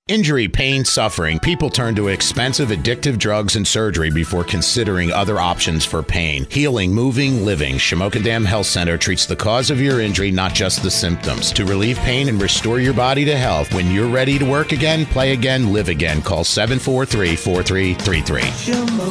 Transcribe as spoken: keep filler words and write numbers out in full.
Injury, pain, suffering. People turn to expensive, addictive drugs and surgery before considering other options for pain. Healing, moving, living. Shamokin Dam Health Center treats the cause of your injury, not just the symptoms. To relieve pain and restore your body to health. When you're ready to work again, play again, live again. Call seven four three, four three three three.